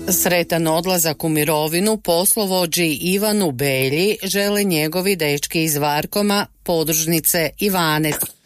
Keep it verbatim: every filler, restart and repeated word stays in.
Sretan odlazak u mirovinu poslovođi Ivanu Belji žele njegovi dečki iz Varkoma, podružnice Ivane.